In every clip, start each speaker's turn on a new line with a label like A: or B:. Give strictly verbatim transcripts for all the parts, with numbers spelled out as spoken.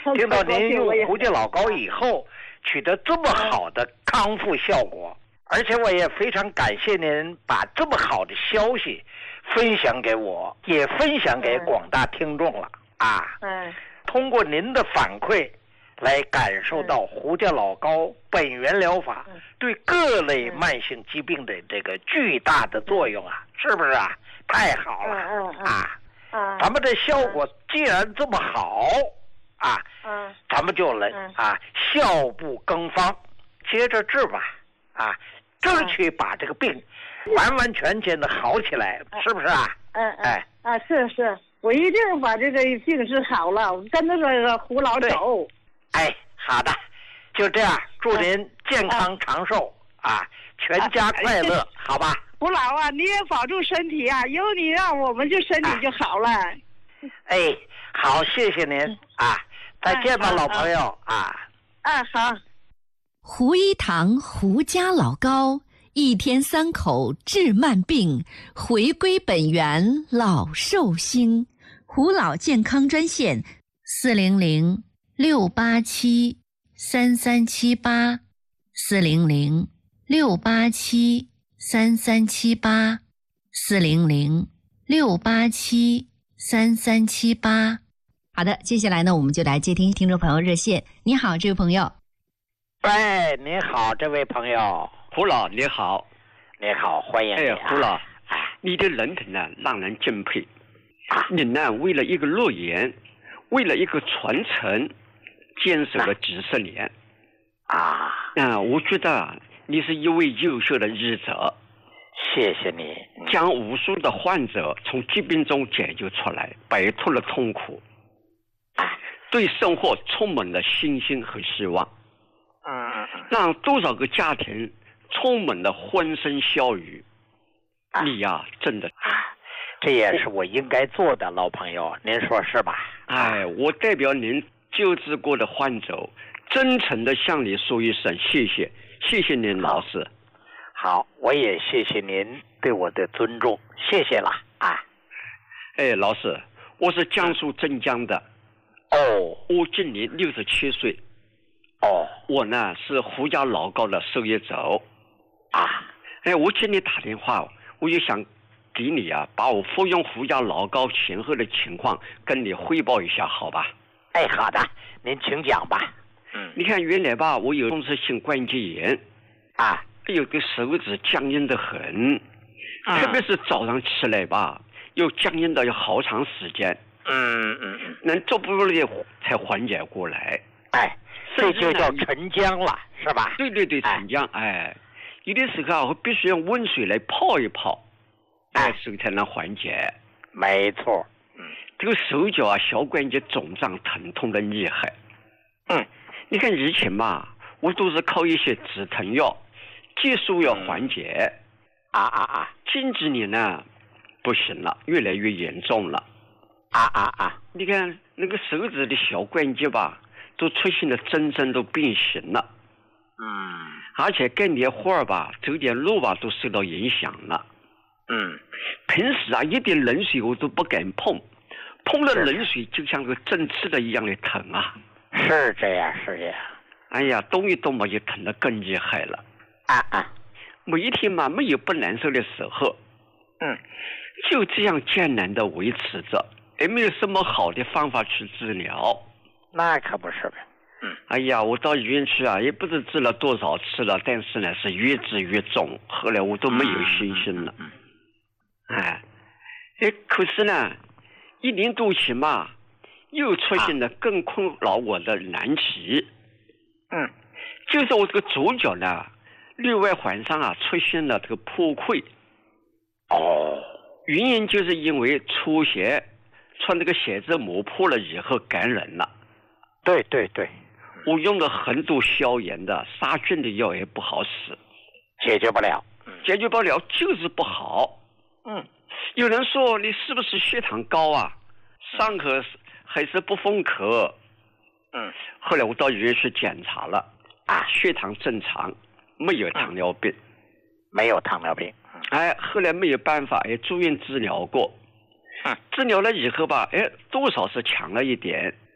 A: 听到您用胡椒老膏以后取得这么好的康复效果，而且我也非常感谢您把这么好的消息分享给我，也分享给广大听众了啊。
B: 嗯，
A: 通过您的反馈来感受到胡椒老膏本源疗法对各类慢性疾病的这个巨大的作用啊，是不是啊？太好了啊！咱们的效果既然这么好啊，咱们就来啊效不更方，接着治吧啊，争取把这个病完完全全的好起来，是不是啊？
B: 嗯哎啊是是，我一定把这个病治好了，我跟着这个胡老走。
A: 哎，好的，就这样，祝您健康长寿啊，全家快乐，好吧？
B: 胡老啊，你也保重身体啊，有你让我们这身体就好了。
A: 哎，好，谢谢您啊，再见吧，老朋友啊。
B: 啊，好。
C: 胡一堂胡家老膏，一天三口治慢病，回归本源老寿星。胡老健康专线：四零零六八七三三七八，四零零六八七三三七八，四零零六八七三三七八。好的，接下来呢，我们就来接听听众朋友热线。你好，这位朋友。
A: 喂，你好，这位朋友。
D: 胡老你好。
A: 你好，欢迎你、啊。
D: 哎，胡老，你的人品呢让人敬佩。啊、你呢为了一个诺言，为了一个传承，坚守了几十年。
A: 啊，
D: 啊，我觉得你是一位优秀的医者。
A: 谢谢你，
D: 将无数的患者从疾病中解救出来，摆脱了痛苦，对生活充满了信心和希望。
A: 嗯，
D: 让多少个家庭充满了欢声笑语。啊、你呀、啊，真的，
A: 这也是我应该做的，老朋友，您说是吧？
D: 哎，我代表您救治过的患者，真诚的向你说一声谢谢，谢谢您，老师。
A: 好，我也谢谢您对我的尊重，谢谢了啊。
D: 哎，老师，我是江苏镇江的。
A: 哦，
D: 我今年六十七岁。
A: 哦，
D: 我呢是胡家老膏的受益者
A: 啊。
D: 哎，我今天打电话，我就想给你啊，把我服用胡家老膏前后的情况跟你汇报一下，好吧？
A: 哎，好的，您请讲吧。
D: 嗯，你看原来吧，我有风湿性关节炎
A: 啊，
D: 有个手指僵硬的很，
A: 嗯、
D: 特别是早上起来吧，又僵硬到有好长时间。
A: 嗯嗯嗯，
D: 能做不了才缓解过来。
A: 哎，这就叫沉僵了，是吧？
D: 对对对，沉僵。哎，哎有的时候啊，我必须用温水来泡一泡，哎，手才能缓解。
A: 没错。
D: 嗯，这个手脚啊，小关节肿胀疼痛的厉害。
A: 嗯，
D: 你看以前嘛，我都是靠一些止疼药、激素药缓解。
A: 嗯、啊啊啊！
D: 近几年呢，不行了，越来越严重了。
A: 啊啊啊！
D: 你看那个手指的小关节吧，都出现了真正都变形了。
A: 嗯，
D: 而且干点活儿吧，走点路吧，都受到影响了。
A: 嗯，
D: 平时啊，一点冷水我都不敢碰，碰了冷水就像个针刺的一样的疼啊。
A: 是这样，是这样。
D: 哎呀，动一动嘛，就疼得更厉害了。
A: 啊啊！
D: 每一天嘛，没有不难受的时候。
A: 嗯，
D: 就这样艰难的维持着。也没有什么好的方法去治疗，
A: 那可不是呗。
D: 嗯，哎呀，我到医院去啊，也不知治了多少次了，但是呢，是越治越重，后来我都没有信心了。
A: 嗯，
D: 哎，哎，可是呢，一年多前嘛，又出现了更困扰我的难题。
A: 嗯，
D: 就是我这个左脚呢，另外环上啊出现了这个破溃。
A: 哦，
D: 原因就是因为出血。穿那个鞋子磨破了以后感染了。
A: 对对对，
D: 我用了很多消炎的杀菌的药也不好使，
A: 解决不了。
D: 解决不了就是不好。
A: 嗯，
D: 有人说你是不是血糖高啊？上课还是不封口？
A: 嗯，
D: 后来我到医院去检查了，啊，血糖正常，没有糖尿病。
A: 嗯、没有糖尿病。
D: 哎，后来没有办法，也住院治疗过。治疗了以后吧，哎，多少是强了一点，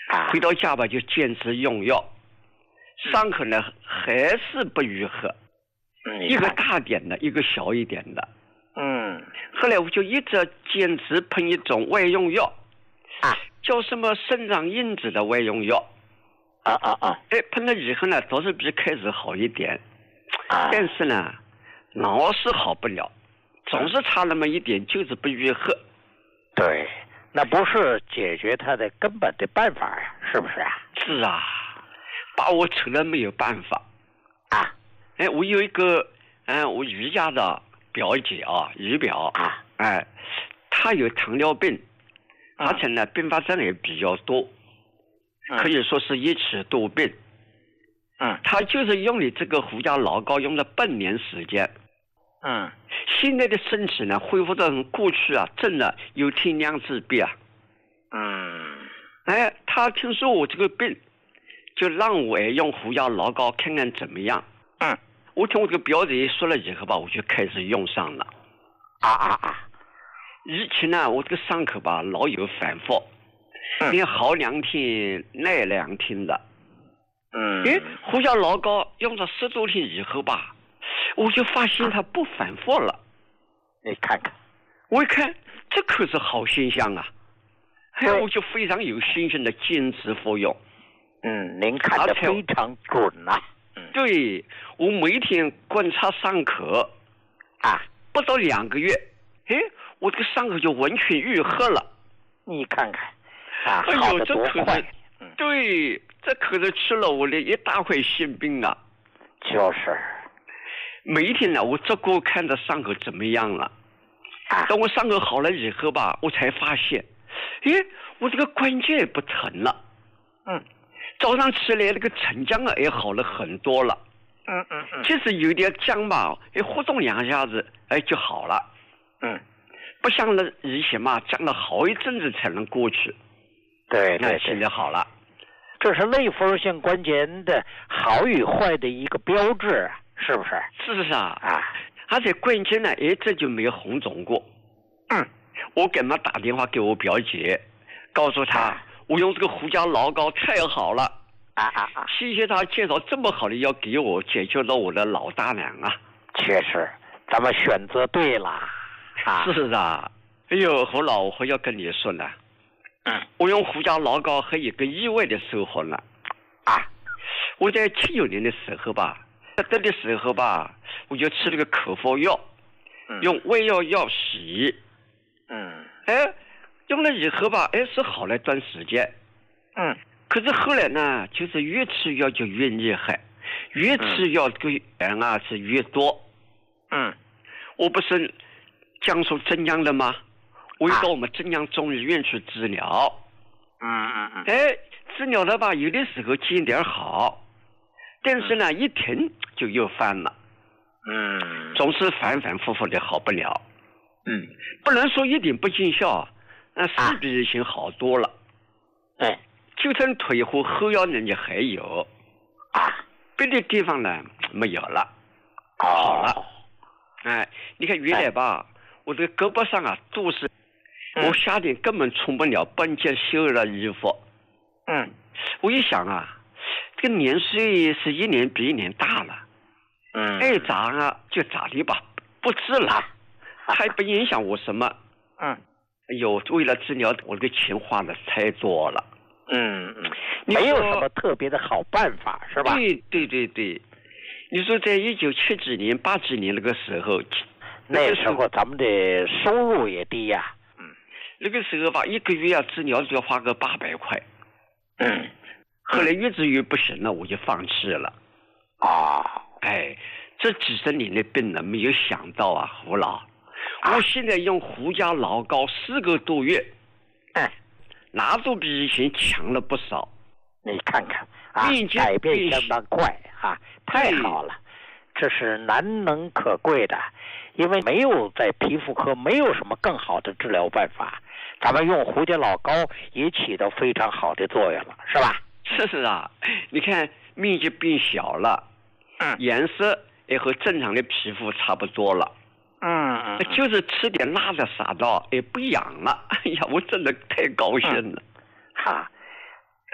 D: 回到家吧就坚持用药，伤口呢还是不愈合，一个大点的，一个小一点的。
A: 嗯，
D: 后来我就一直坚持喷一种外用药，
A: 啊，
D: 叫什么生长因子的外用药。
A: 啊啊啊！
D: 哎，喷了以后呢，倒是比开始好一点，
A: 啊、
D: 但是呢，老是好不了，总是差那么一点，就是不愈合。
A: 对，那不是解决它的根本的办法呀，是不是啊？
D: 是啊，把我成了没有办法
A: 啊！
D: 哎，我有一个，嗯，我姨家的表姐啊，姨表
A: 啊，
D: 哎，她有糖尿病，而且呢，并发症也比较多。可以说是一起多病。
A: 嗯，
D: 他就是用你这个胡椒老膏用了半年时间。
A: 嗯，
D: 现在的身体呢恢复到过去啊，真的有天良之别啊。
A: 嗯，
D: 哎，他听说我这个病，就让我用胡椒老膏看看怎么样。
A: 嗯，
D: 我听我这个表姐说了以后吧，我就开始用上了。
A: 啊啊啊！
D: 以前呢，我这个伤口吧老有反复。
A: 嗯、
D: 你好两天耐两天的，
A: 嗯，
D: 哎，胡椒老膏用了十多天以后吧，我就发现它不反复了。
A: 你看看，
D: 我一看，这可是好现象啊！哎，我就非常有信心的坚持服用。
A: 嗯，您看得非常准呐、啊。
D: 嗯，对，我每天观察伤口，
A: 啊，
D: 不到两个月，哎，我这个伤口就完全愈合了。
A: 你看看。啊，
D: 哎呦，这可是，
A: 嗯、
D: 对，这可是吃了我的一大块心病啊！
A: 就是，
D: 每一天呢，我只顾看着伤口怎么样了。
A: 啊，
D: 等我伤口好了以后吧，我才发现，哎，我这个关节也不疼了。
A: 嗯，
D: 早上起来那个沉僵啊也好了很多了。
A: 嗯嗯嗯，
D: 即使有点僵吧，哎，活动两下子，哎就好了。
A: 嗯，
D: 不像那以前嘛，僵了好一阵子才能过去。
A: 对对对，
D: 现在好了，
A: 这是类风湿性关节炎的好与坏的一个标志啊，是不是？
D: 是啊，
A: 啊，
D: 而且关键呢，哎，这就没有红肿过。
A: 嗯，
D: 我给他打电话给我表姐，告诉他、啊、我用这个胡椒老膏太好了，
A: 啊啊啊！
D: 谢谢他介绍这么好的药给我，解决了我的老大娘啊。
A: 确实，咱们选择对了。啊，
D: 是啊，哎呦，胡老，我要跟你说呢。
A: 嗯，
D: 我用胡椒老膏还有一个意外的收获呢。
A: 啊，
D: 我在七九年的时候吧，这的时候吧，我就吃了个口服药，
A: 嗯、
D: 用胃药药洗。
A: 嗯，
D: 哎，用了以后吧，哎是好了一段时间。
A: 嗯，
D: 可是后来呢，就是越吃药就越厉害，越吃药这个人啊是越多。
A: 嗯，
D: 我不是江苏镇江的吗？我又到我们镇江中医院去治疗，
A: 嗯嗯嗯，
D: 哎，治疗了吧，有的时候见点好，但是呢，
A: 嗯、
D: 一停就又犯了，
A: 嗯，
D: 总是反反复复的好不了，
A: 嗯，
D: 不能说一点不见效，那是比以前好多了，
A: 哎、啊，
D: 就剩腿和后腰呢，你还有，
A: 啊，
D: 别的地方呢没有了，
A: 哦、
D: 好了，哎，你看原来吧，哎、我这个胳膊上啊都是。我夏天根本穿不了半截袖的衣服。
A: 嗯，
D: 我一想啊，这个年岁是一年比一年大了。
A: 嗯，
D: 爱咋啊就咋的吧，不治了，还不影响我什么。
A: 嗯，
D: 哎呦，为了治疗，我这个钱花的太多了。
A: 嗯嗯，没有什么特别的好办法，是吧？
D: 对对对对，你说在一九七几年、八几年那个时候，
A: 那时候咱们的收入也低呀、啊。
D: 那个时候吧，一个月啊治疗就要花个八百块。
A: 嗯，
D: 后来越治越不行了，我就放弃了。
A: 啊，
D: 哎，这几十年的病呢，没有想到啊，胡老，啊、我现在用胡椒老膏四个多月，
A: 哎，
D: 那都比以前强了不少。
A: 你看看啊，改变相当快啊，太好了，这是难能可贵的，因为没有在皮肤科没有什么更好的治疗办法。咱们用胡椒老膏也起到非常好的作用了，是吧？
D: 是是啊，你看面积变小了，
A: 嗯，
D: 颜色也和正常的皮肤差不多了，
A: 嗯嗯，
D: 就是吃点辣的啥的也不痒了。哎呀，我真的太高兴了。
A: 哈、嗯，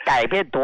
A: 改变多